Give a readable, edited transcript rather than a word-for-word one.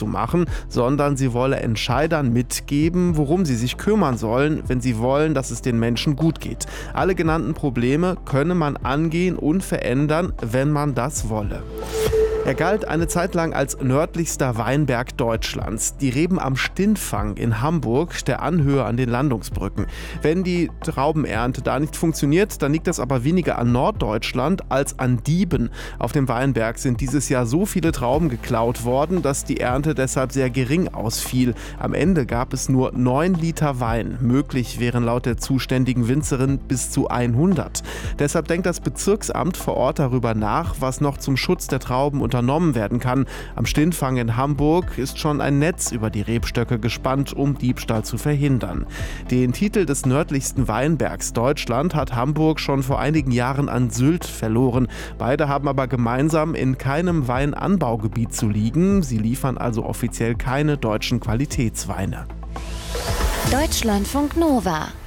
zu machen, sondern sie wolle Entscheidern mitgeben, worum sie sich kümmern sollen, wenn sie wollen, dass es den Menschen gut geht. Alle genannten Probleme könne man angehen und verändern, wenn man das wolle. Er galt eine Zeit lang als nördlichster Weinberg Deutschlands. Die Reben am Stinfang in Hamburg, der Anhöhe an den Landungsbrücken. Wenn die Traubenernte da nicht funktioniert, dann liegt das aber weniger an Norddeutschland als an Dieben. Auf dem Weinberg sind dieses Jahr so viele Trauben geklaut worden, dass die Ernte deshalb sehr gering ausfiel. Am Ende gab es nur 9 Liter Wein. Möglich wären laut der zuständigen Winzerin bis zu 100. Deshalb denkt das Bezirksamt vor Ort darüber nach, was noch zum Schutz der Trauben unternommen werden kann. Am Stinfang in Hamburg ist schon ein Netz über die Rebstöcke gespannt, um Diebstahl zu verhindern. Den Titel des nördlichsten Weinbergs Deutschland hat Hamburg schon vor einigen Jahren an Sylt verloren. Beide haben aber gemeinsam in keinem Weinanbaugebiet zu liegen. Sie liefern also offiziell keine deutschen Qualitätsweine. Deutschlandfunk Nova